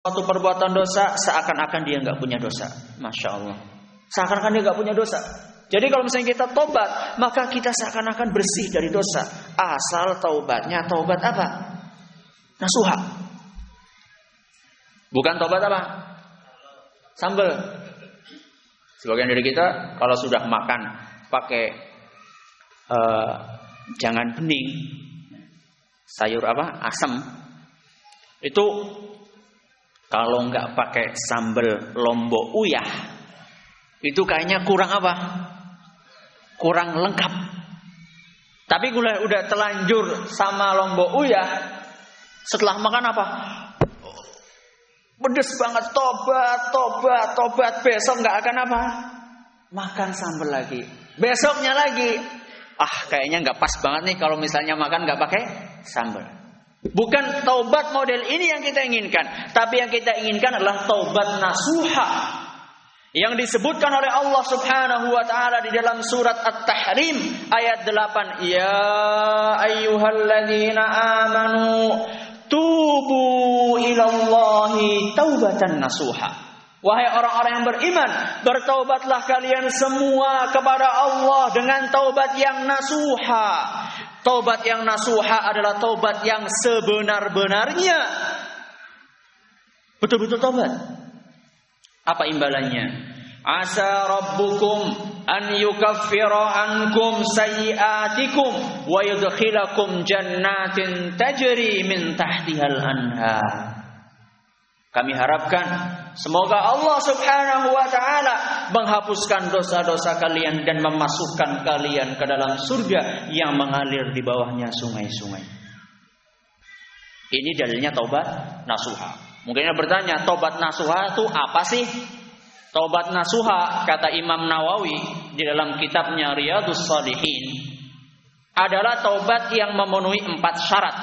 suatu perbuatan dosa, seakan-akan dia nggak punya dosa. Masya Allah. Seakan-akan dia nggak punya dosa. Jadi kalau misalnya kita tobat, maka kita seakan-akan bersih dari dosa. Asal taubatnya taubat apa? Nasuha. Bukan taubat apa? Sambal. Sebagian dari kita kalau sudah makan pakai jangan bening, sayur apa? Asam. Itu kalau nggak pakai sambal lombok uyah, itu kayaknya kurang apa? Kurang lengkap. Tapi kalau udah telanjur sama lombok uyah, setelah makan apa? Pedes banget, tobat. Besok nggak akan apa? Makan sambal lagi. Besoknya lagi. Kayaknya nggak pas banget nih kalau misalnya makan nggak pakai sambal. Bukan taubat model ini yang kita inginkan, tapi yang kita inginkan adalah taubat nasuha yang disebutkan oleh Allah Subhanahu wa taala di dalam surat At-Tahrim ayat 8. Ya ayyuhalladzina amanu tubu ilallahi taubatan nasuha. Wahai orang-orang yang beriman, bertaubatlah kalian semua kepada Allah dengan taubat yang nasuha. Taubat yang nasuha adalah taubat yang sebenar-benarnya. Betul-betul taubat. Apa imbalannya? Asa rabbukum an yukaffira ankum sayyi'atikum wa yudkhilakum jannatin tajri min tahtihal anhar. Kami harapkan semoga Allah Subhanahu wa taala menghapuskan dosa-dosa kalian dan memasukkan kalian ke dalam surga yang mengalir di bawahnya sungai-sungai. Ini dalilnya taubat nasuha. Mungkin ada bertanya, taubat nasuha itu apa sih? Taubat nasuha, kata Imam Nawawi di dalam kitabnya Riyadhus Shalihin, adalah taubat yang memenuhi 4 syarat.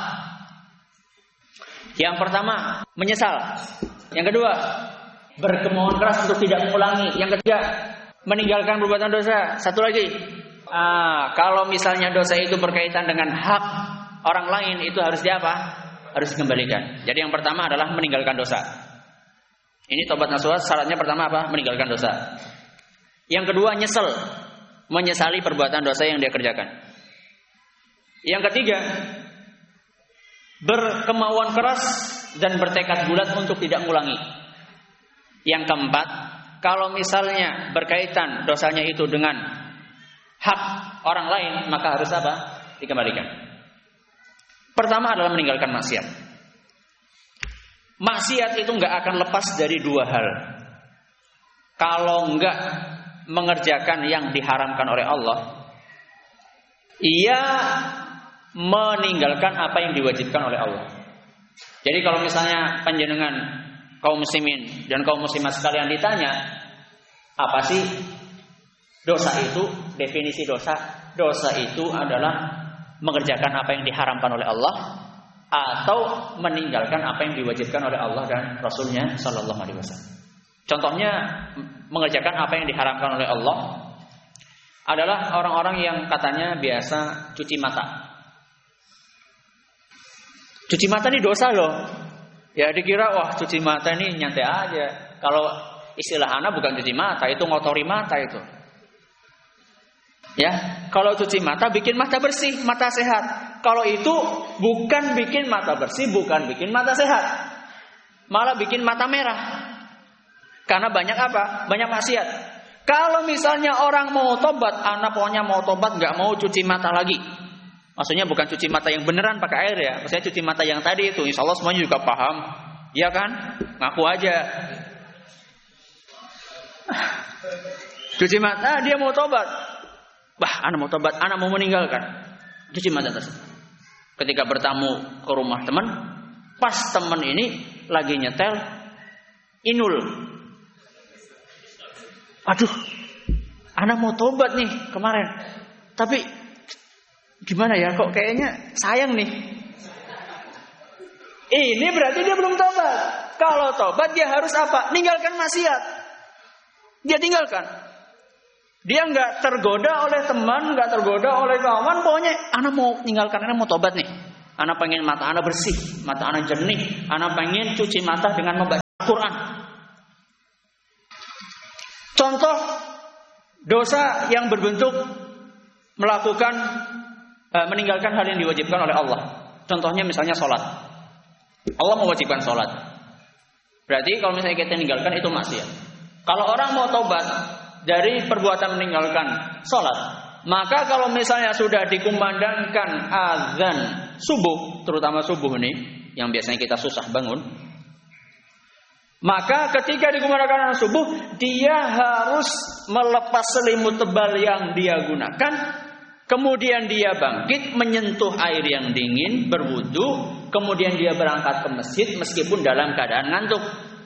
Yang pertama, menyesal. Yang kedua, berkemauan keras untuk tidak mengulangi. Yang ketiga, meninggalkan perbuatan dosa. Satu lagi, kalau misalnya dosa itu berkaitan dengan hak orang lain, itu harus diapa? Harus dikembalikan. Jadi yang pertama adalah meninggalkan dosa. Ini taubat nasuha, syaratnya pertama apa? Meninggalkan dosa. Yang kedua, nyesel. Menyesali perbuatan dosa yang dia kerjakan. Yang ketiga, berkemauan keras dan bertekad bulat untuk tidak mengulangi. Yang keempat, kalau misalnya berkaitan dosanya itu dengan hak orang lain, maka harus apa? Dikembalikan. Pertama adalah meninggalkan maksiat. Maksiat itu nggak akan lepas dari 2 hal. Kalau nggak mengerjakan yang diharamkan oleh Allah, ia meninggalkan apa yang diwajibkan oleh Allah. Jadi kalau misalnya panjenengan kaum muslimin dan kaum muslimat sekalian ditanya, apa sih dosa itu? Definisi dosa. Dosa itu adalah mengerjakan apa yang diharamkan oleh Allah atau meninggalkan apa yang diwajibkan oleh Allah dan Rasulnya Sallallahu Alaihi Wasallam. Contohnya, mengerjakan apa yang diharamkan oleh Allah adalah orang-orang yang katanya biasa cuci mata. Cuci mata ini dosa loh. Ya dikira wah cuci mata ini nyantai aja. Kalau istilah anak bukan cuci mata, itu ngotori mata itu. Ya, kalau cuci mata bikin mata bersih, mata sehat. Kalau itu bukan bikin mata bersih, bukan bikin mata sehat. Malah bikin mata merah. Karena banyak apa? Banyak maksiat. Kalau misalnya orang mau tobat, anak pokoknya mau tobat, nggak mau cuci mata lagi. Maksudnya bukan cuci mata yang beneran pakai air ya. Maksudnya cuci mata yang tadi itu. Insya Allah semuanya juga paham. Iya kan? Ngaku aja. Cuci mata, dia mau tobat. Anak mau tobat, anak mau meninggalkan. Cuci mata tersebut. Ketika bertamu ke rumah teman, pas teman ini lagi nyetel Inul. Aduh, anak mau tobat nih kemarin. Tapi gimana ya, kok kayaknya sayang nih. Ini berarti dia belum tobat. Kalau tobat dia harus apa? Ninggalkan maksiat. Dia tinggalkan. Dia nggak tergoda oleh teman, nggak tergoda oleh kawan. Pokoknya anak mau tinggalkan, anak mau tobat nih. Anak pengen mata anak bersih, mata anak jernih. Anak pengen cuci mata dengan membaca Al-Quran. Contoh dosa yang berbentuk melakukan meninggalkan hal yang diwajibkan oleh Allah. Contohnya misalnya sholat. Allah mewajibkan sholat. Berarti kalau misalnya kita tinggalkan itu maksiat. Kalau orang mau tobat dari perbuatan meninggalkan sholat, maka kalau misalnya sudah dikumandangkan azan subuh, terutama subuh ini yang biasanya kita susah bangun, maka ketika dikumandangkan azan subuh, dia harus melepas selimut tebal yang dia gunakan, kemudian dia bangkit menyentuh air yang dingin, berwudu, kemudian dia berangkat ke masjid meskipun dalam keadaan ngantuk.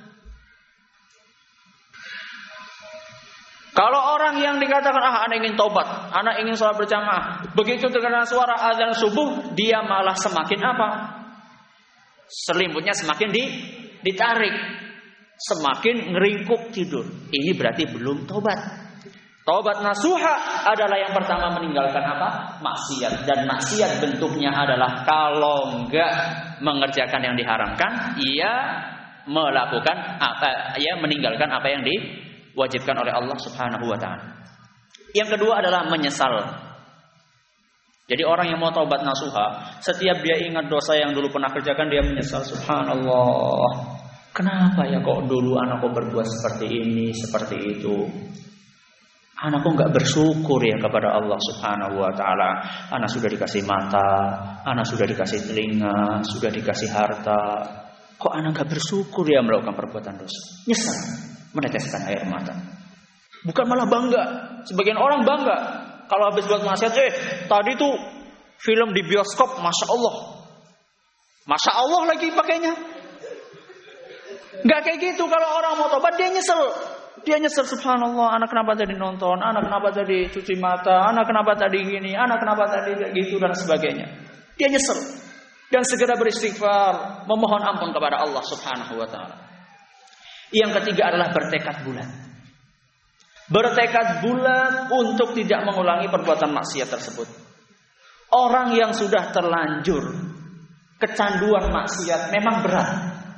Kalau orang yang dikatakan anak ingin tobat, anak ingin sholat berjamaah, begitu terkena suara azan subuh, dia malah semakin apa? Selimutnya semakin ditarik, semakin ngeringkuk tidur. Ini berarti belum tobat. Tobat nasuha adalah yang pertama meninggalkan apa? Maksiat. Dan maksiat bentuknya adalah kalau enggak mengerjakan yang diharamkan, ia melakukan apa? Ia meninggalkan apa yang diwajibkan oleh Allah Subhanahu wa taala. Yang kedua adalah menyesal. Jadi orang yang mau taubat nasuha, setiap dia ingat dosa yang dulu pernah kerjakan, dia menyesal. Subhanallah, kenapa ya kok dulu anakku berbuat seperti ini, seperti itu. Anakku enggak bersyukur ya kepada Allah Subhanahu wa taala. Anak sudah dikasih mata, anak sudah dikasih telinga, sudah dikasih harta. Kok anak enggak bersyukur ya melakukan perbuatan dosa? Nyesal, meneteskan air mata. Bukan malah bangga. Sebagian orang bangga kalau habis buat maksiat, tadi tuh film di bioskop, Masya Allah. Masya Allah lagi pakainya. Enggak kayak gitu. Kalau orang mau tobat, dia nyesel. Dia nyesel, subhanallah, anak kenapa tadi nonton, anak kenapa tadi cuci mata, anak kenapa tadi gini, anak kenapa tadi gitu dan sebagainya. Dia nyesel dan segera beristighfar, memohon ampun kepada Allah Subhanahu wa taala. Yang ketiga adalah bertekad bulat. Bertekad bulat untuk tidak mengulangi perbuatan maksiat tersebut. Orang yang sudah terlanjur kecanduan maksiat memang berat.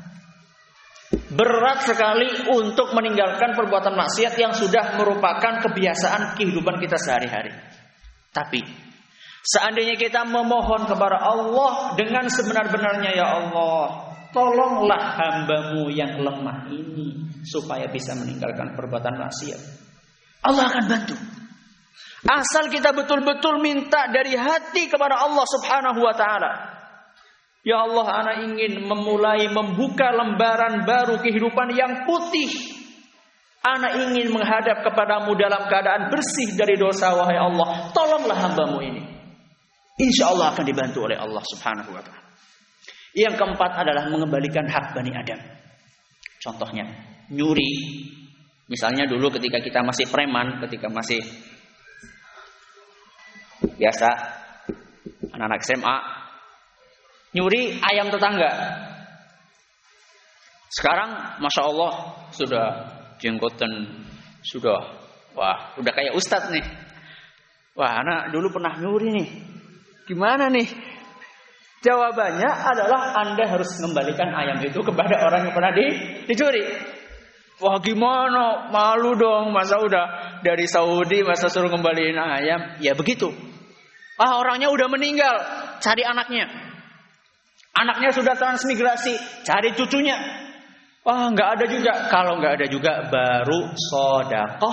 Berat sekali untuk meninggalkan perbuatan maksiat yang sudah merupakan kebiasaan kehidupan kita sehari-hari. Tapi seandainya kita memohon kepada Allah dengan sebenar-benarnya, ya Allah, tolonglah hambamu yang lemah ini supaya bisa meninggalkan perbuatan maksiat, Allah akan bantu. Asal kita betul-betul minta dari hati kepada Allah Subhanahu wa taala. Ya Allah, anak ingin membuka lembaran baru kehidupan yang putih. Anak ingin menghadap kepadamu dalam keadaan bersih dari dosa, wahai Allah. Tolonglah hambamu ini. Insya Allah akan dibantu oleh Allah Subhanahu wa ta'ala. Yang keempat adalah mengembalikan hak Bani Adam. Contohnya, nyuri. Misalnya dulu ketika kita masih preman, ketika masih biasa, anak-anak SMA, nyuri ayam tetangga. Sekarang Masya Allah sudah jenggotan, udah kayak ustadz nih. Wah, anak dulu pernah nyuri nih. Gimana nih? Jawabannya adalah Anda harus mengembalikan ayam itu kepada orang yang pernah dicuri. Wah, gimana? Malu dong, masa udah dari Saudi masa suruh ngembaliin ayam. Ya begitu. Orangnya udah meninggal, cari anaknya. Anaknya sudah transmigrasi, cari cucunya. Wah, nggak ada juga. Kalau nggak ada juga, baru sedekah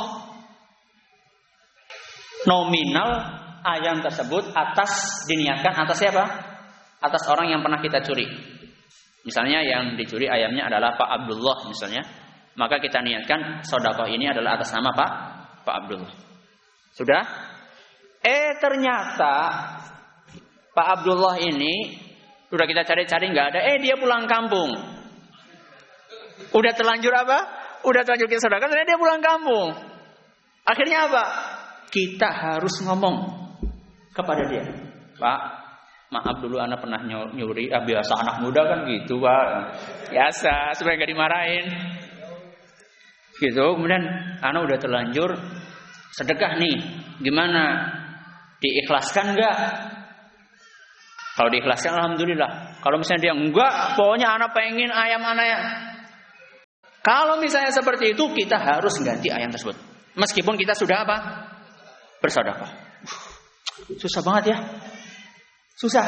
nominal ayam tersebut diniatkan atas siapa? Atas orang yang pernah kita curi. Misalnya yang dicuri ayamnya adalah Pak Abdullah misalnya, maka kita niatkan sedekah ini adalah atas nama Pak Abdullah. Sudah? Ternyata Pak Abdullah ini udah kita cari-cari nggak ada. Dia pulang kampung. Udah terlanjur apa? Udah terlanjur kita sedekah, ternyata dia pulang kampung. Akhirnya apa? Kita harus ngomong kepada dia, Pak, maaf dulu anak pernah nyuri. Biasa anak muda kan gitu, Pak. Biasa supaya nggak dimarahin. Gitu. Kemudian anak udah terlanjur sedekah nih. Gimana? Diikhlaskan nggak? Kalau diikhlaskan alhamdulillah. Kalau misalnya dia enggak, pokoknya anak pengen ayam anak Kalau misalnya seperti itu, kita harus ganti ayat tersebut. Meskipun kita sudah apa? Bersedekah. Susah banget ya. Susah.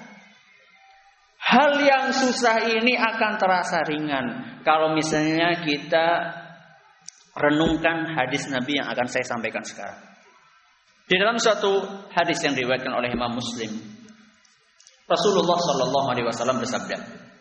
Hal yang susah ini akan terasa ringan kalau misalnya kita renungkan hadis Nabi yang akan saya sampaikan sekarang. Di dalam suatu hadis yang diriwayatkan oleh Imam Muslim, Rasulullah Shallallahu Alaihi Wasallam bersabda,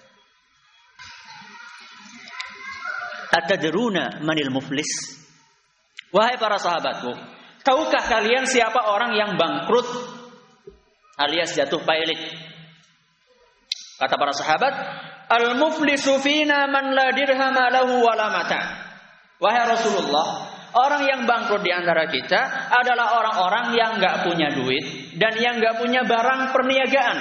"Atadruna manil muflis?" Wahai para sahabatku, tahukah kalian siapa orang yang bangkrut alias jatuh pailit? Kata para sahabat, "Al-muflisu fina man la dirhama lahu wala mata." Wahai Rasulullah, orang yang bangkrut di antara kita adalah orang-orang yang enggak punya duit dan yang enggak punya barang perniagaan.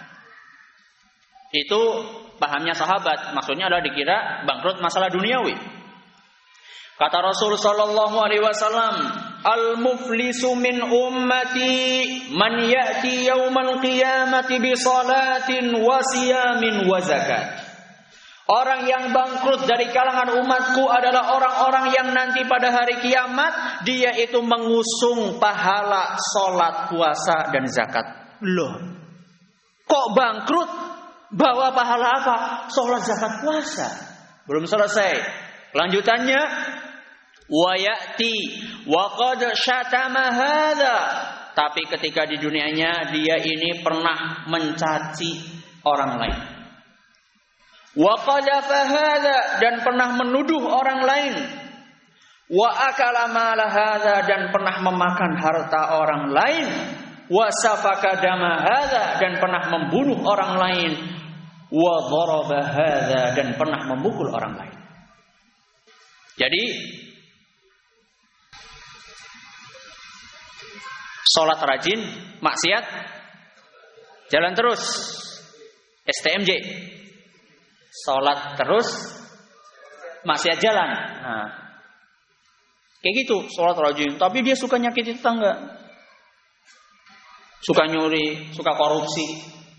Itu pahamnya sahabat, maksudnya adalah dikira bangkrut masalah duniawi. Kata Rasul sallallahu alaihi wasallam, "Al-muflisu min ummati man ya'ti yaumal qiyamati bi salatin wa siyamin wa zakat." Orang yang bangkrut dari kalangan umatku adalah orang-orang yang nanti pada hari kiamat dia itu mengusung pahala salat, puasa dan zakat. Loh, kok bangkrut bawa pahala apa? Salat, zakat, puasa. Belum selesai. Lanjutannya, wa ya'ti wa qad syatama hadza. Tapi ketika di dunianya dia ini pernah mencaci orang lain. Wa qadhafa hadza, dan pernah menuduh orang lain. Wa akala mala hadza, dan pernah memakan harta orang lain. Wa safaka dama hadza, dan pernah membunuh orang lain. Wa dharaba hadza, dan pernah memukul orang lain. Jadi sholat rajin, maksiat jalan terus. STMJ. Sholat terus, maksiat jalan. Nah, kayak gitu, sholat rajin, tapi dia suka nyakiti tetangga, suka nyuri, suka korupsi.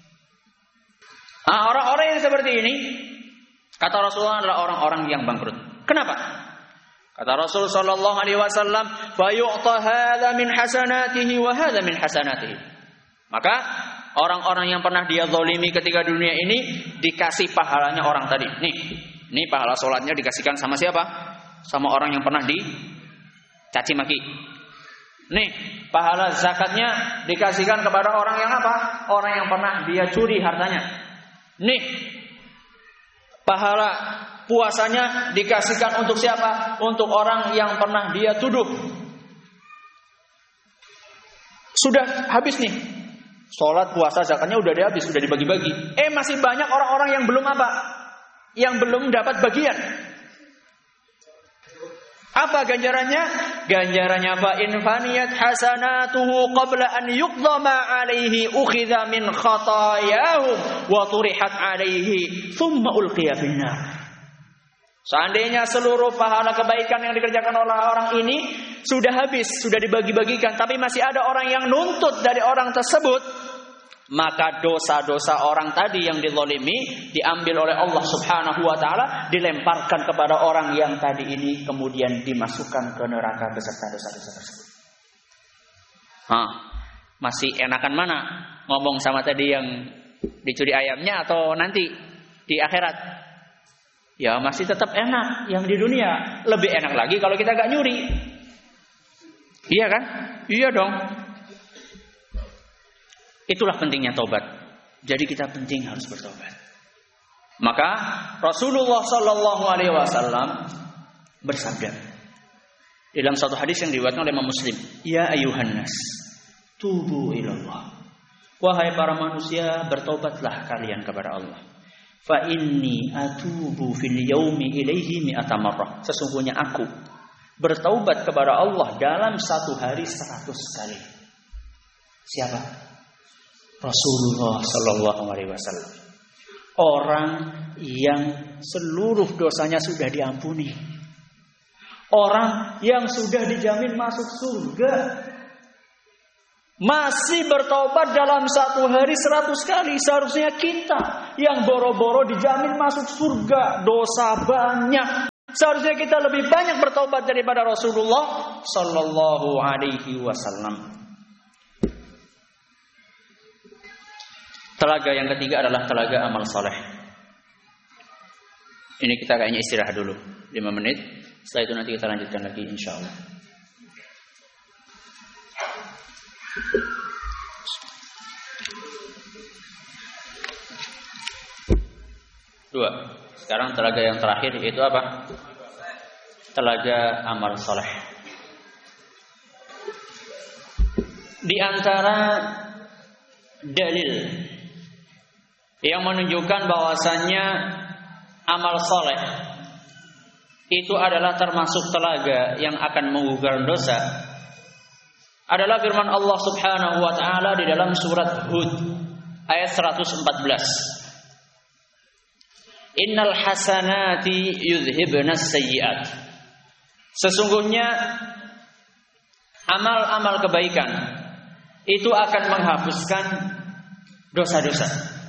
Nah, orang-orang yang seperti ini, kata Rasulullah, adalah orang-orang yang bangkrut. Kenapa? Kata Rasul sallallahu alaihi wasallam, "Fa yu'ta hadza min hasanatihi wa hadza min hasanatihi." Maka orang-orang yang pernah dia zalimi ketika dunia ini dikasih pahalanya orang tadi. Ini pahala salatnya dikasihkan sama siapa? Sama orang yang pernah dicaci maki. Nih, pahala zakatnya dikasihkan kepada orang yang apa? Orang yang pernah dia curi hartanya. Nih, pahala puasanya dikasihkan untuk siapa? Untuk orang yang pernah dia tuduh. Sudah habis nih. Sholat, puasa, zakatnya udah habis, sudah dibagi-bagi. Masih banyak orang-orang yang belum apa? Yang belum dapat bagian. Apa ganjarannya? Ganjarannya apa? In faniyat hasanatuhu qabla an yuqdama alaihi ukhidha min khatayahum wa turihat alaihi thumma ulqiya finnar. Seandainya seluruh pahala kebaikan yang dikerjakan oleh orang ini sudah habis, sudah dibagi-bagikan, tapi masih ada orang yang nuntut dari orang tersebut, maka dosa-dosa orang tadi yang dizalimi diambil oleh Allah Subhanahu wa taala, dilemparkan kepada orang yang tadi ini, kemudian dimasukkan ke neraka beserta dosa-dosa tersebut. Masih enakan mana ngomong sama tadi yang dicuri ayamnya atau nanti di akhirat? Ya masih tetap enak yang di dunia. Lebih enak lagi kalau kita gak nyuri. Iya kan? Iya dong. Itulah pentingnya taubat. Jadi kita penting harus bertobat. Maka Rasulullah Sallallahu Alaihi Wasallam bersabda dalam satu hadis yang diriwayatkan oleh Imam Muslim, "Ya ayuhan nas, tubu ilallah." Wahai para manusia, bertobatlah kalian kepada Allah. Fa inni atubu fil yaumi ilaihi mi'ata marrah. Sesungguhnya aku bertaubat kepada Allah dalam satu hari 100 kali. Siapa? Rasulullah sallallahu alaihi wasallam. Orang yang seluruh dosanya sudah diampuni. Orang yang sudah dijamin masuk surga. Masih bertobat dalam satu hari 100 kali. Seharusnya kita yang boro-boro dijamin masuk surga, dosa banyak, Seharusnya kita lebih banyak bertaubat daripada Rasulullah sallallahu alaihi wasallam. Telaga yang ketiga adalah telaga amal soleh. Ini kita kayaknya istirahat dulu 5 menit. Setelah itu nanti kita lanjutkan lagi insyaallah. Dua. Sekarang telaga yang terakhir yaitu apa? Telaga amal soleh. Di antara dalil yang menunjukkan bahwasannya amal soleh itu adalah termasuk telaga yang akan menggugurkan dosa adalah firman Allah Subhanahu wa taala di dalam surat Hud ayat 114. Innal hasanati yudhibnas sayyi'at. Sesungguhnya amal-amal kebaikan itu akan menghapuskan dosa-dosa.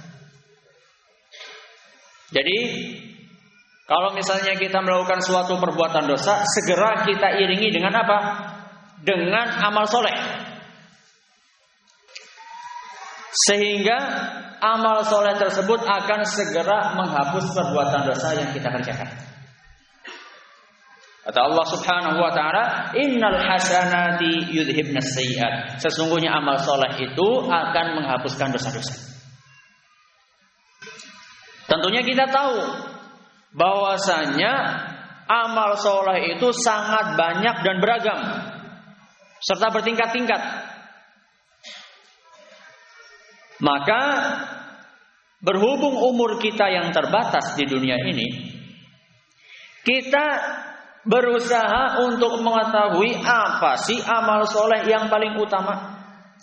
Jadi kalau misalnya kita melakukan suatu perbuatan dosa, segera kita iringi dengan apa? Dengan amal soleh. Sehingga amal soleh tersebut akan segera menghapus perbuatan dosa yang kita kerjakan. Kata Allah Subhanahu wa taala, "Innal hasanati yudhibnas sayyi'at." Sesungguhnya amal soleh itu akan menghapuskan dosa-dosa. Tentunya kita tahu bahwasanya amal soleh itu sangat banyak dan beragam serta bertingkat-tingkat. Maka berhubung umur kita yang terbatas di dunia ini, kita berusaha untuk mengetahui apa sih amal soleh yang paling utama.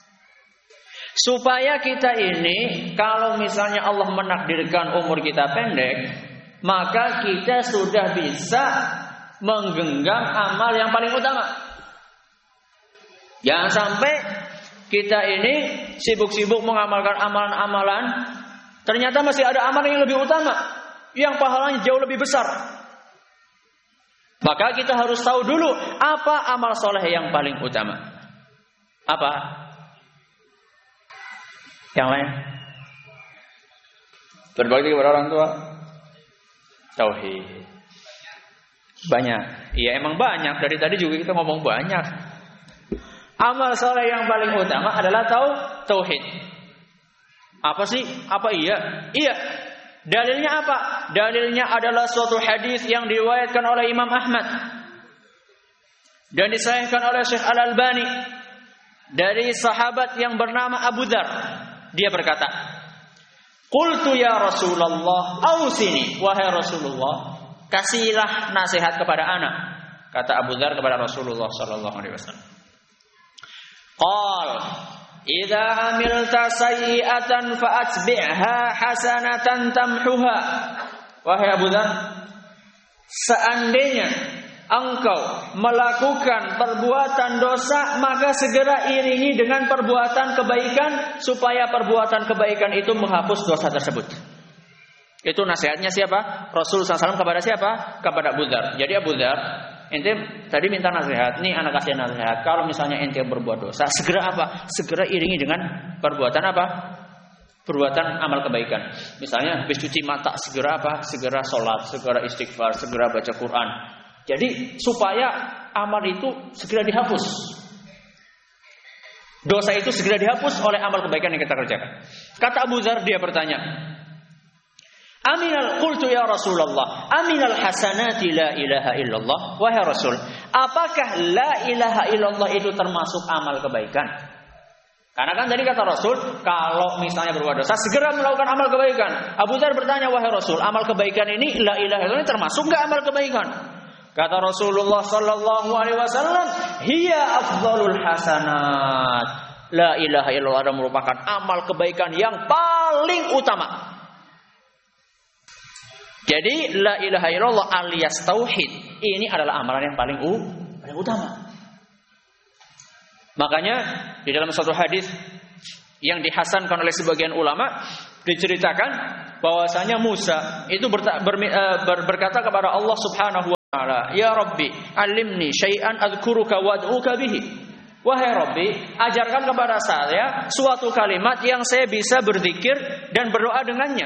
Supaya kita ini, kalau misalnya Allah menakdirkan umur kita pendek, maka kita sudah bisa menggenggam amal yang paling utama. Jangan sampai kita ini sibuk-sibuk mengamalkan amalan-amalan, ternyata masih ada amalan yang lebih utama, yang pahalanya jauh lebih besar. Maka kita harus tahu dulu apa amal soleh yang paling utama. Apa? Yang lain? Berbakti kepada orang tua. Tauhid. Banyak. Iya emang banyak. Dari tadi juga kita ngomong banyak. Amal soleh yang paling utama adalah tauhid. Apa sih? Apa iya? Iya. Dalilnya apa? Dalilnya adalah suatu hadis yang diriwayatkan oleh Imam Ahmad dan disahihkan oleh Syekh Al-Albani dari sahabat yang bernama Abu Dzar. Dia berkata, "Qultu ya Rasulullah, ausini, wahai Rasulullah, kasihlah nasihat kepada anak." Kata Abu Dzar kepada Rasulullah sallallahu alaihi wasallam. Qal, "Idza amilta sayyi'atan fa'atbi'ha hasanatan tamhuha." Wahai Abu Dzar, seandainya engkau melakukan perbuatan dosa, maka segera iringi dengan perbuatan kebaikan supaya perbuatan kebaikan itu menghapus dosa tersebut. Itu nasihatnya siapa? Rasulullah SAW kepada siapa? Kepada Abu Dzar. Jadi Abu Dzar, ente tadi minta nasihat, nih anak kasih nasihat. Kalau misalnya ente berbuat dosa, segera apa? Segera iringi dengan perbuatan apa? Perbuatan amal kebaikan. Misalnya habis cuci mata, segera apa? Segera sholat, segera istighfar, segera baca Quran. Jadi supaya amal itu segera dihapus. Dosa itu segera dihapus oleh amal kebaikan yang kita kerjakan. Kata Abu Dzar, dia bertanya, "Aminal qultu ya Rasulullah, aminal hasanati la ilaha illallah." Wahai Rasul, apakah la ilaha illallah itu termasuk amal kebaikan? Karena kan tadi kata Rasul, kalau misalnya berbuat dosa, segera melakukan amal kebaikan. Abu Dzar bertanya, "Wahai Rasul, amal kebaikan ini, la ilaha illallah ini termasuk enggak amal kebaikan?" Kata Rasulullah sallallahu alaihi wasallam, "Hiya afdhalul hasanat." La ilaha illallah adalah merupakan amal kebaikan yang paling utama. Jadi la ilaha illallah alias tauhid ini adalah amalan yang paling utama. Makanya di dalam suatu hadis yang dihasankan oleh sebagian ulama diceritakan bahwasanya Musa itu berkata kepada Allah Subhanahu Ta'ala, ya Rabbi, alimni syai'an adhkuruka wad'uka bihi. Wahai Rabbi, ajarkan kepada saya suatu kalimat yang saya bisa berzikir dan berdoa dengannya.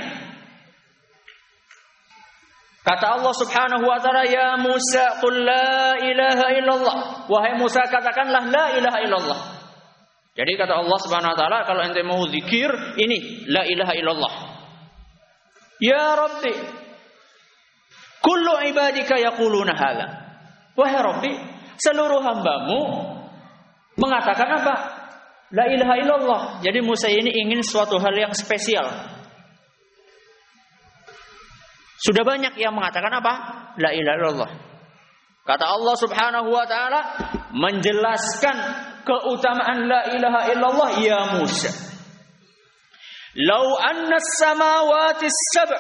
Kata Allah Subhanahu wa ta'ala, ya Musa, qul la ilaha illallah. Wahai Musa, katakanlah la ilaha illallah. Jadi kata Allah Subhanahu wa ta'ala, kalau ente mau zikir, ini la ilaha illallah. Ya Rabbi, kullu ibadika yaquluna hadza. Wahai Rabbi, seluruh hambamu mengatakan apa? La ilaha illallah. Jadi Musa ini ingin suatu hal yang spesial. Sudah banyak yang mengatakan apa? La ilaha illallah. Kata Allah Subhanahu wa ta'ala menjelaskan keutamaan la ilaha illallah, ya Musa, "Lau anna as-samawati as-sab'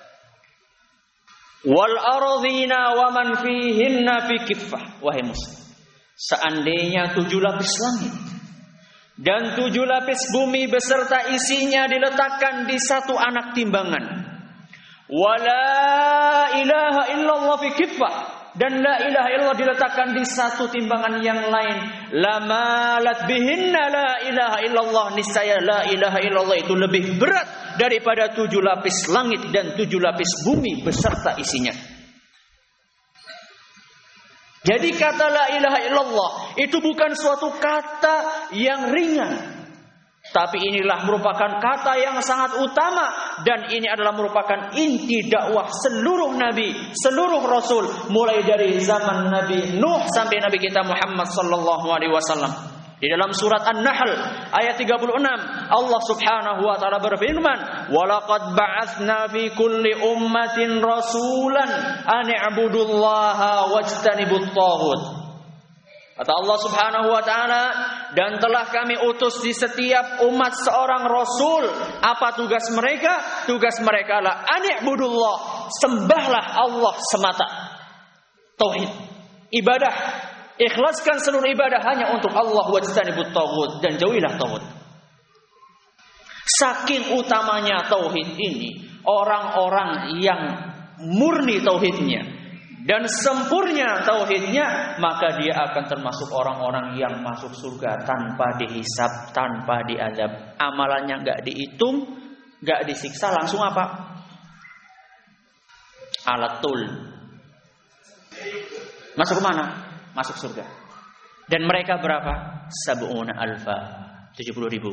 wal ardhina wa man fihinna fi kiffah." Wahai Musa, seandainya 7 lapis langit dan 7 lapis bumi beserta isinya diletakkan di satu anak timbangan, wala ilaha illallah fi kiffah, dan la ilaha illallah diletakkan di satu timbangan yang lain, lamalat bihinna la ilaha illallah, niscaya la ilaha illallah itu lebih berat daripada 7 lapis langit dan 7 lapis bumi beserta isinya. Jadi kata la ilaha illallah itu bukan suatu kata yang ringan, tapi inilah merupakan kata yang sangat utama, dan ini adalah merupakan inti dakwah seluruh nabi, seluruh rasul, mulai dari zaman Nabi Nuh sampai Nabi kita Muhammad sallallahu alaihi wasallam. Di dalam surat An-Nahl ayat 36 Allah Subhanahu wa taala berfirman, "Wa laqad ba'atsna fi kulli ummatin rasulan an i'budullaha wajtanibut taghut." Kata Allah Subhanahu wa taala, dan telah kami utus di setiap umat seorang rasul. Apa tugas mereka? Tugas mereka adalah ani'budullah, sembahlah Allah semata. Tauhid, ibadah, ikhlaskan seluruh ibadah hanya untuk Allah, wajtanibut taghut, dan jauhilah taghut. Saking utamanya tauhid ini, orang-orang yang murni tauhidnya dan sempurna tauhidnya, maka dia akan termasuk orang-orang yang masuk surga tanpa dihisab, tanpa diazab. Amalannya enggak dihitung, enggak disiksa, langsung apa? Alatul. Masuk ke mana? Masuk surga. Dan mereka berapa? Sab'una alfa. 70.000.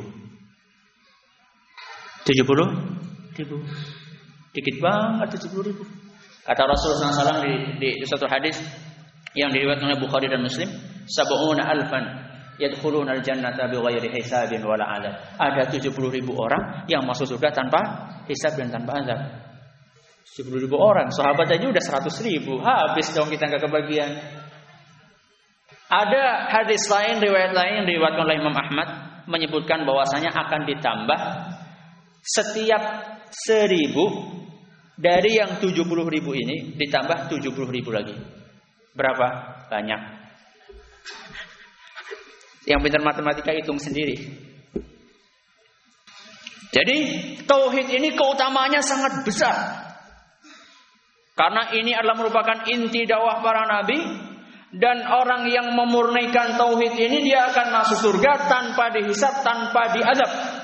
70.000. Dikit banget 70.000. Kata Rasulullah SAW di suatu hadis yang diriwayatkan oleh Bukhari dan Muslim, sab'una alfan yadkhuluna al-jannata bighairi hisabin wala adab. Ada 70.000 orang yang masuk surga tanpa hisab dan tanpa azab. 70.000 orang, sahabat aja udah 100.000, habis dong kita enggak kebagian. Ada hadis lain, riwayat lain yang diriwayatkan oleh Imam Ahmad menyebutkan bahwasanya akan ditambah setiap 1.000 dari yang 70.000 ini ditambah 70.000 lagi. Berapa? Banyak. Yang pintar matematika hitung sendiri. Jadi tauhid ini keutamaannya sangat besar. Karena ini adalah merupakan inti dakwah para nabi, dan orang yang memurnikan tauhid ini dia akan masuk surga tanpa dihisab, tanpa diazab.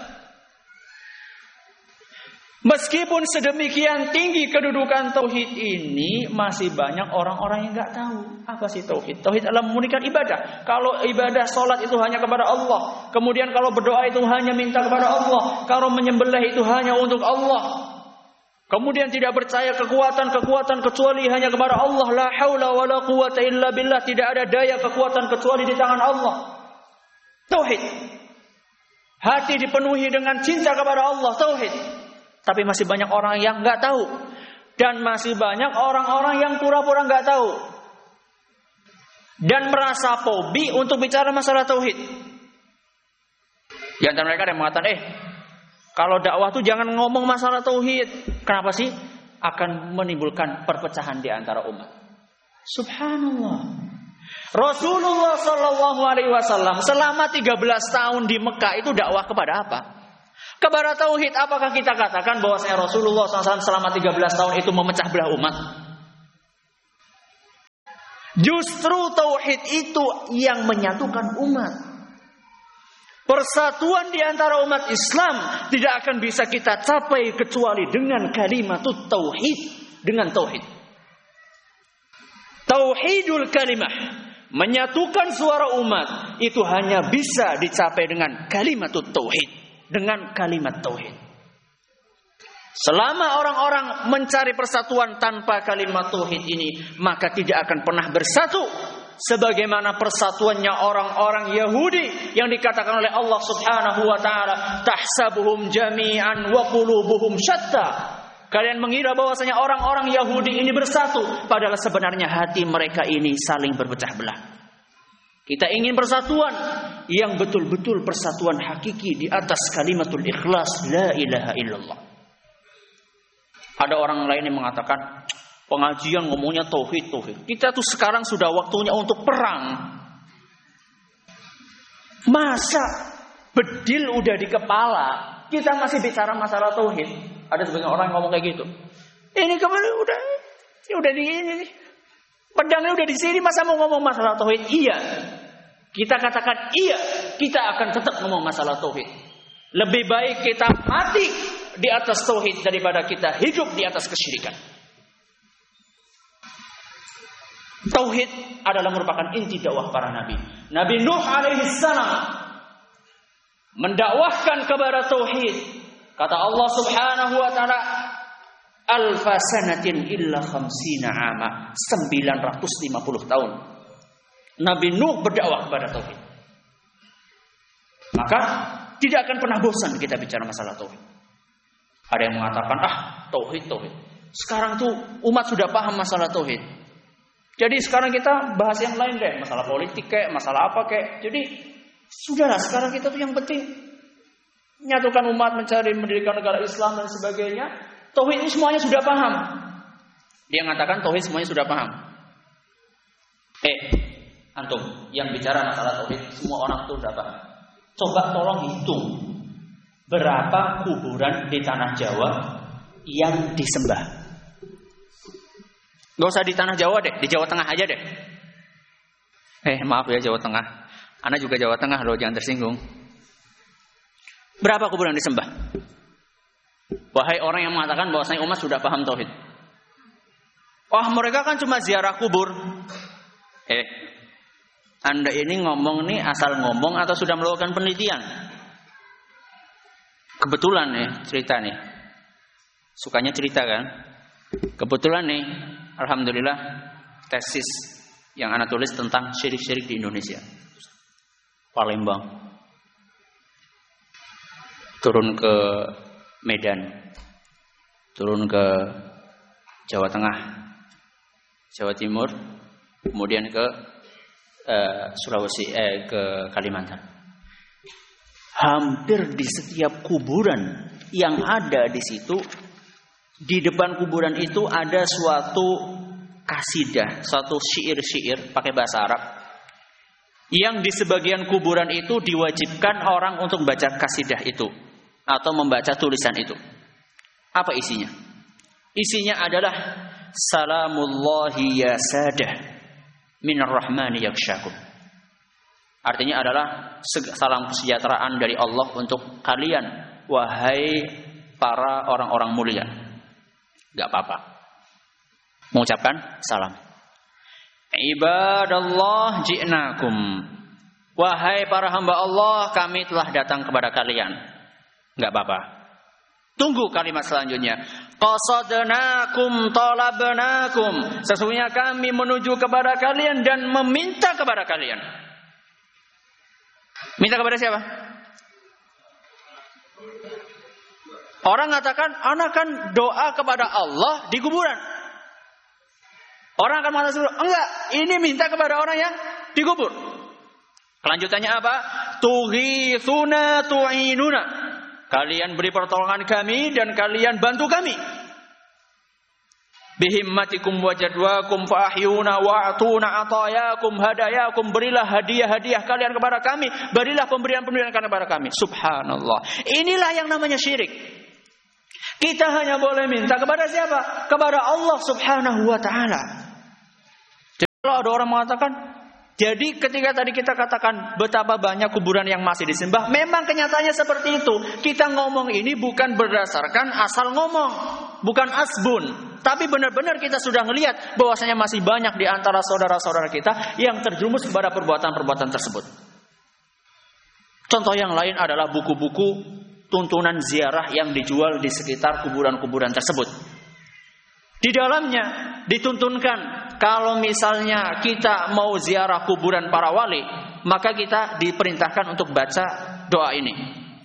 Meskipun sedemikian tinggi kedudukan tauhid ini, masih banyak orang-orang yang enggak tahu apa sih tauhid. Tauhid adalah memurnikan ibadah. Kalau ibadah salat itu hanya kepada Allah, kemudian kalau berdoa itu hanya minta kepada Allah, kalau menyembelih itu hanya untuk Allah. Kemudian tidak percaya kekuatan kecuali hanya kepada Allah. La haula wala quwata illa billah, tidak ada daya kekuatan kecuali di tangan Allah. Tauhid. Hati dipenuhi dengan cinta kepada Allah, tauhid. Tapi masih banyak orang yang enggak tahu, dan masih banyak orang-orang yang pura-pura enggak tahu dan merasa fobi untuk bicara masalah tauhid. Di antara mereka ada yang mengatakan, kalau dakwah tuh jangan ngomong masalah tauhid. Kenapa sih? Akan menimbulkan perpecahan di antara umat. Subhanallah. Rasulullah sallallahu alaihi wasallam selama 13 tahun di Mekah itu dakwah kepada apa? Kepada tauhid. Apakah kita katakan bahwa Rasulullah SAW selama 13 tahun itu memecah belah umat? Justru tauhid itu yang menyatukan umat. Persatuan di antara umat Islam tidak akan bisa kita capai kecuali dengan kalimat tauhid, dengan tauhid. Tauhidul kalimah, menyatukan suara umat, itu hanya bisa dicapai dengan kalimat tauhid, dengan kalimat tauhid. Selama orang-orang mencari persatuan tanpa kalimat tauhid ini, maka tidak akan pernah bersatu. Sebagaimana persatuannya orang-orang Yahudi yang dikatakan oleh Allah Subhanahu wa taala, tahsabuhum jami'an wa qulubuhum syatta. Kalian mengira bahwasanya orang-orang Yahudi ini bersatu, padahal sebenarnya hati mereka ini saling berpecah belah. Kita ingin persatuan yang betul-betul persatuan hakiki di atas kalimatul ikhlas, la ilaha illallah. Ada orang lain yang mengatakan, pengajian ngomongnya tauhid. Kita tuh sekarang sudah waktunya untuk perang. Masa bedil udah di kepala, kita masih bicara masalah tauhid? Ada sebagian orang yang ngomong kayak gitu. Ini kemarin udah di ini. Pedangnya udah di sini, masa mau ngomong masalah tauhid? Iya. Kita katakan iya, kita akan tetap ngomong masalah tauhid. Lebih baik kita mati di atas tauhid daripada kita hidup di atas kesyirikan. Tauhid adalah merupakan inti dakwah para nabi. Nabi Nuh alaihi salam mendakwahkan kepada tauhid. Kata Allah Subhanahu wa taala, alfa sanatin illa khamsina ama, 950 tahun Nabi Nuh berdakwah kepada tauhid. Maka tidak akan pernah bosan kita bicara masalah tauhid. Ada yang mengatakan, tauhid. Sekarang tuh umat sudah paham masalah tauhid. Jadi sekarang kita bahas yang lain deh, masalah politik kayak, masalah apa kayak. Jadi sudahlah, sekarang kita tuh yang penting menyatukan umat, mencari mendirikan negara Islam dan sebagainya. Tauhid ini semuanya sudah paham. Dia mengatakan tauhid semuanya sudah paham. Antum yang bicara masalah tauhid, semua orang tuh sudah paham. Coba tolong hitung berapa kuburan di tanah Jawa yang disembah. Gak usah di tanah Jawa deh, di Jawa Tengah aja deh. Maaf ya Jawa Tengah. Ana juga Jawa Tengah loh, jangan tersinggung. Berapa kuburan disembah? Wahai orang yang mengatakan bahwasanya umat sudah paham tauhid. Mereka kan cuma ziarah kubur. Anda ini ngomong nih asal ngomong atau sudah melakukan penelitian? Kebetulan nih cerita nih. Sukanya cerita kan? Kebetulan nih, alhamdulillah, tesis yang ana tulis tentang syirik-syirik di Indonesia. Palembang. Turun ke Medan. Turun ke Jawa Tengah. Jawa Timur. Kemudian ke Sulawesi, ke Kalimantan. Hampir di setiap kuburan yang ada di situ, di depan kuburan itu ada suatu kasidah, suatu syair-syair pakai bahasa Arab, yang di sebagian kuburan itu diwajibkan orang untuk membaca kasidah itu atau membaca tulisan itu. Apa isinya? Isinya adalah salamullahi ya sadah minar rahmani yakshakum. Artinya adalah salam kesejahteraan dari Allah untuk kalian, wahai para orang-orang mulia. Gak apa-apa mengucapkan salam. Ibadallah ji'nakum, wahai para hamba Allah, kami telah datang kepada kalian. Gak apa-apa. Tunggu kalimat selanjutnya. Qasadnakum talabnakum, sesungguhnya kami menuju kepada kalian dan meminta kepada kalian. Minta kepada siapa? Orang mengatakan, anak kan doa kepada Allah di kuburan. Orang akan mengatakan, enggak, ini minta kepada orang yang dikubur. Kelanjutannya apa? Tughithuna tu'inuna, kalian beri pertolongan kami dan kalian bantu kami. Bihimmatikum wajadwakum fa'ahyuna wa'atuna atayakum hadayakum, berilah hadiah-hadiah kalian kepada kami, berilah pemberian-pemberian kalian kepada kami. Subhanallah. Inilah yang namanya syirik. Kita hanya boleh minta kepada siapa? Kepada Allah Subhanahu wa ta'ala. Kalau ada orang mengatakan, jadi ketika tadi kita katakan betapa banyak kuburan yang masih disembah, memang kenyataannya seperti itu. Kita ngomong ini bukan berdasarkan asal ngomong, bukan asbun, tapi benar-benar kita sudah melihat bahwasanya masih banyak di antara saudara-saudara kita yang terjerumus kepada perbuatan-perbuatan tersebut. Contoh yang lain adalah buku-buku tuntunan ziarah yang dijual di sekitar kuburan-kuburan tersebut. Di dalamnya dituntunkan kalau misalnya kita mau ziarah kuburan para wali, maka kita diperintahkan untuk baca doa ini.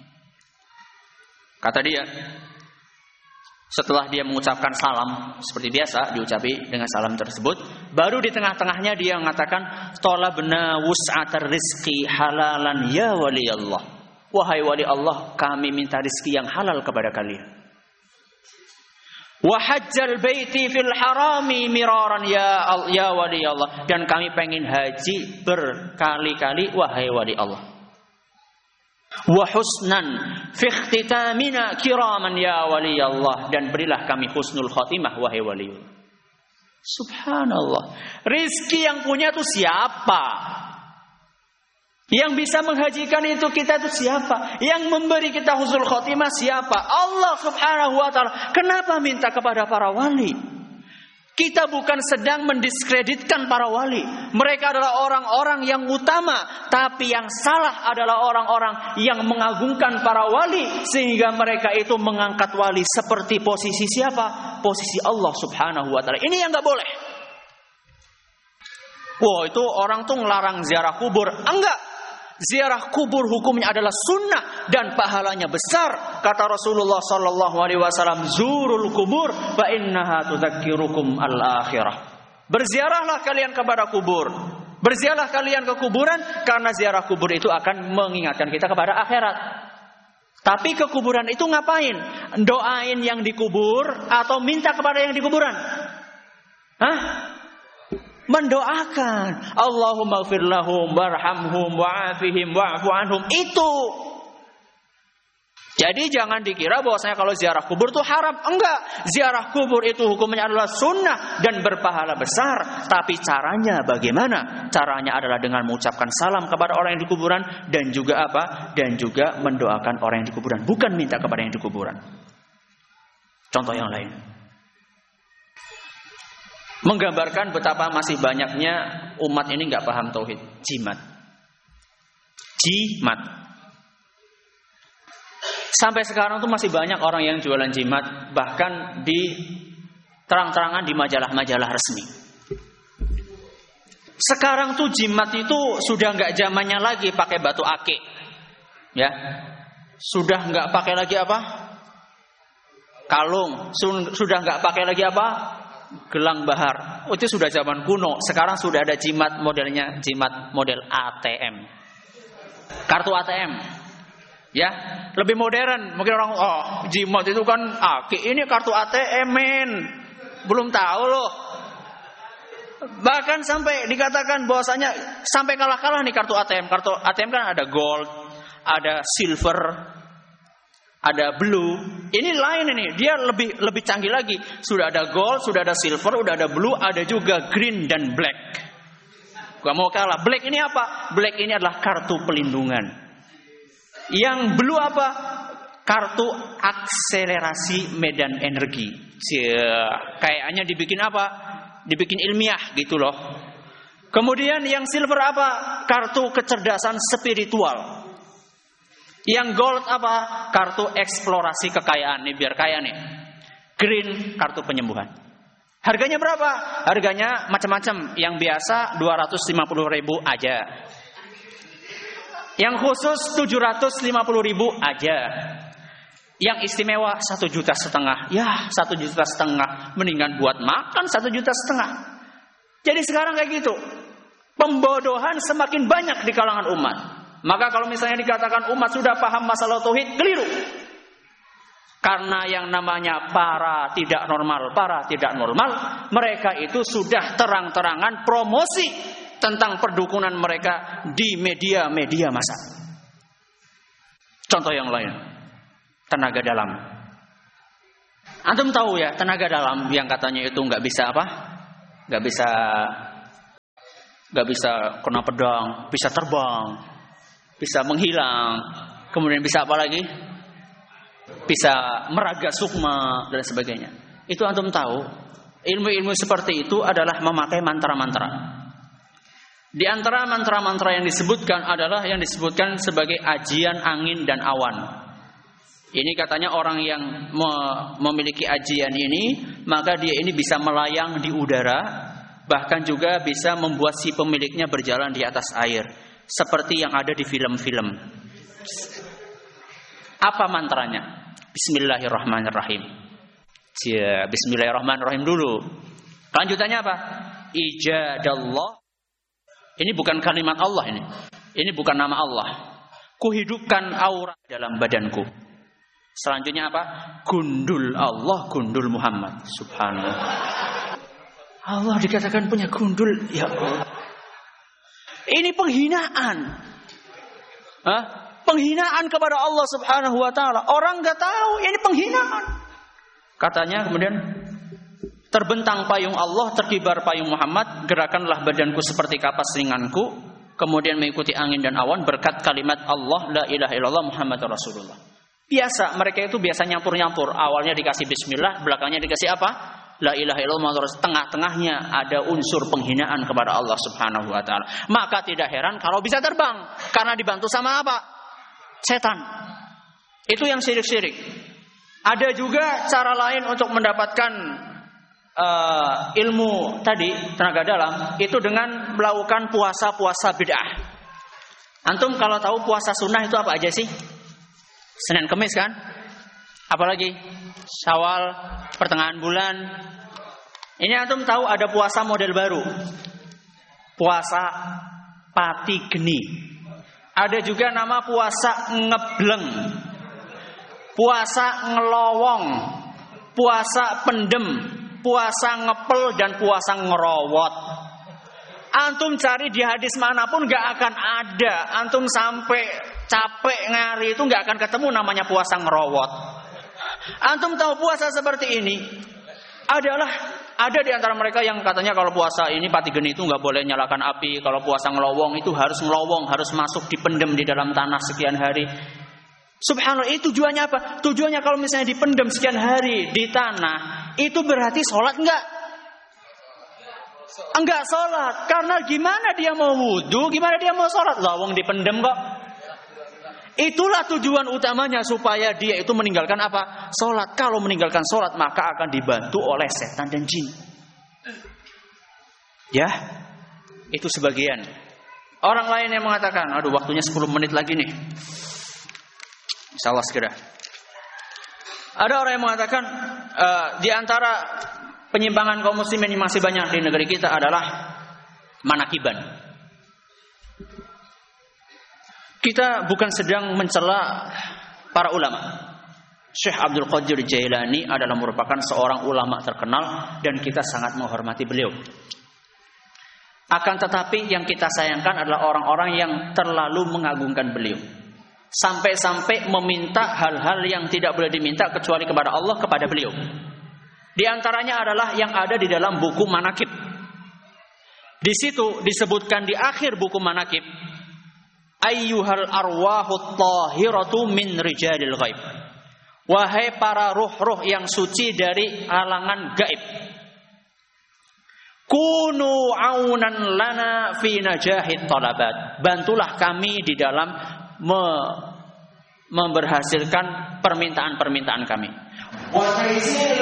Kata dia, setelah dia mengucapkan salam seperti biasa diucapi dengan salam tersebut, baru di tengah-tengahnya dia mengatakan, "Talabna wus'atar rizqi halalan ya wali Allah." Wahai wali Allah, kami minta rizki yang halal kepada kalian. Wa hajjal baiti fil harami miraran ya wali Allah, dan kami pengen haji berkali-kali wahai wali Allah. Wa husnan fi ikhtitamina kiraman ya wali Allah, dan berilah kami husnul khotimah wahai wali Allah. Subhanallah. Rizki yang punya itu siapa? Yang bisa menghajikan itu kita itu siapa? Yang memberi kita husnul khotimah siapa? Allah subhanahu wa ta'ala. Kenapa minta kepada para wali? Kita bukan sedang mendiskreditkan para wali. Mereka adalah orang-orang yang utama. Tapi yang salah adalah orang-orang yang mengagungkan para wali. Sehingga mereka itu mengangkat wali seperti posisi siapa? Posisi Allah subhanahu wa ta'ala. Ini yang gak boleh. Wah, itu orang tuh ngelarang ziarah kubur. Enggak. Ziarah kubur hukumnya adalah sunnah dan pahalanya besar. Kata Rasulullah sallallahu alaihi wasallam, "Zurul kubur fa innaha tudzakirukum al-akhirah." Berziarahlah kalian kepada kubur. Berziarahlah kalian ke kuburan karena ziarah kubur itu akan mengingatkan kita kepada akhirat. Tapi ke kuburan itu ngapain? Doain yang dikubur atau minta kepada yang di kuburan? Hah? Mendoakan, Allahumma ighfir lahum warhamhum wa'afihim wa'fu anhum. Itu. Jadi jangan dikira bahwasanya kalau ziarah kubur itu haram. Enggak. Ziarah kubur itu hukumnya adalah sunnah dan berpahala besar. Tapi caranya bagaimana? Caranya adalah dengan mengucapkan salam kepada orang yang di kuburan dan juga apa? Dan juga mendoakan orang yang di kuburan, bukan minta kepada yang di kuburan. Contoh yang lain. Menggambarkan betapa masih banyaknya umat ini nggak paham tauhid. Jimat. Sampai sekarang tuh masih banyak orang yang jualan jimat, bahkan di terang-terangan di majalah-majalah resmi. Sekarang tuh jimat itu sudah nggak zamannya lagi pakai batu akik, ya. Sudah nggak pakai lagi apa? Kalung. Sudah nggak pakai lagi apa? Gelang bahar. Itu sudah zaman kuno. Sekarang sudah ada jimat modelnya, jimat model ATM. Kartu ATM. Ya, lebih modern. Mungkin orang, jimat itu kan ini kartu ATM, men. Belum tahu loh. Bahkan sampai dikatakan bahwasanya sampai kalah-kalah nih kartu ATM. Kartu ATM kan ada gold, ada silver, ada blue. Ini lain ini. Dia lebih canggih lagi. Sudah ada gold, sudah ada silver, sudah ada blue, ada juga green dan black. Gua mau kalah. Black ini apa? Black ini adalah kartu pelindungan. Yang blue apa? Kartu akselerasi medan energi. Kayaknya dibikin apa? Dibikin ilmiah gitu loh. Kemudian yang silver apa? Kartu kecerdasan spiritual. Yang gold apa? Kartu eksplorasi kekayaan. Nih biar kaya nih. Green kartu penyembuhan. Harganya berapa? Harganya macam-macam. Yang biasa 250.000 aja. Yang khusus 750.000 aja. Yang istimewa 1,5 juta. Ya 1,5 juta. Mendingan buat makan 1,5 juta. Jadi sekarang kayak gitu. Pembodohan semakin banyak di kalangan umat. Maka kalau misalnya dikatakan umat sudah paham masalah tauhid, keliru. Karena yang namanya para tidak normal, mereka itu sudah terang-terangan promosi tentang perdukunan mereka di media-media massa. Contoh yang lain, tenaga dalam. Antum tahu ya, tenaga dalam yang katanya itu nggak bisa apa? Nggak bisa Gak bisa kena pedang, bisa terbang, bisa menghilang, kemudian bisa apa lagi? Bisa meraga sukma dan sebagainya. Itu antum tahu, ilmu-ilmu seperti itu adalah memakai mantra-mantra. Di antara mantra-mantra yang disebutkan adalah yang disebutkan sebagai ajian angin dan awan. Ini katanya orang yang memiliki ajian ini, maka dia ini bisa melayang di udara, bahkan juga bisa membuat si pemiliknya berjalan di atas air, seperti yang ada di film-film. Apa mantranya? Bismillahirrahmanirrahim. Ya, Bismillahirrahmanirrahim dulu. Lanjutannya apa? Ijadallah. Ini bukan kalimat Allah ini. Ini bukan nama Allah. Kuhidupkan aura dalam badanku. Selanjutnya apa? Gundul Allah, gundul Muhammad. Subhanallah. Allah dikatakan punya gundul. Ya Allah. Ini penghinaan. Hah? Penghinaan kepada Allah Subhanahu wa taala. Orang enggak tahu, ini penghinaan. Katanya kemudian terbentang payung Allah, terkibar payung Muhammad, gerakanlah badanku seperti kapas ringanku, kemudian mengikuti angin dan awan berkat kalimat Allah la ilaha illallah Muhammadur Rasulullah. Biasa, mereka itu biasa nyampur-nyampur. Awalnya dikasih bismillah, belakangnya dikasih apa? La ilaha illallah, tengah-tengahnya ada unsur penghinaan kepada Allah Subhanahu wa taala. Maka tidak heran kalau bisa terbang karena dibantu sama apa? Setan. Itu yang syirik-syirik. Ada juga cara lain untuk mendapatkan ilmu tadi, tenaga dalam, itu dengan melakukan puasa-puasa bid'ah. Antum kalau tahu puasa sunnah itu apa aja sih? Senin Kemis kan? Apalagi Syawal, pertengahan bulan. Ini antum tahu ada puasa model baru. Puasa pati geni. Ada juga nama puasa ngebleng. Puasa ngelowong. Puasa pendem. Puasa ngepel dan puasa ngerowot. Antum cari di hadis manapun gak akan ada. Antum sampai capek ngari itu gak akan ketemu namanya puasa ngerowot. Antum tahu puasa seperti ini ada di antara mereka yang katanya kalau puasa ini pati geni itu nggak boleh nyalakan api. Kalau puasa ngelowong itu harus ngelowong, harus masuk dipendem di dalam tanah sekian hari. Subhanallah, itu tujuannya apa? Tujuannya kalau misalnya dipendem sekian hari di tanah, itu berarti sholat enggak? Enggak sholat. Karena gimana dia mau wudu, gimana dia mau sholat? Lawong dipendem kok. Itulah tujuan utamanya, supaya dia itu meninggalkan apa? Sholat. Kalau meninggalkan sholat, maka akan dibantu oleh setan dan jin. Ya, itu sebagian. Orang lain yang mengatakan, aduh waktunya 10 menit lagi nih. Insyaallah segera. Ada orang yang mengatakan, di antara penyimpangan kaum muslimin yang masih banyak di negeri kita adalah manakiban. Kita bukan sedang mencela para ulama. Syekh Abdul Qadir Jailani adalah merupakan seorang ulama terkenal dan kita sangat menghormati beliau. Akan tetapi yang kita sayangkan adalah orang-orang yang terlalu mengagungkan beliau. Sampai-sampai meminta hal-hal yang tidak boleh diminta kecuali kepada Allah, kepada beliau. Di antaranya adalah yang ada di dalam buku manakib. Di situ disebutkan di akhir buku manakib, ayyuhal arwahut tahiratu min rijalil ghaib. Wahai para ruh-ruh yang suci dari alangan gaib. Kunu aunan lana fi najahit talabat. Bantulah kami di dalam memberhasilkan permintaan-permintaan kami.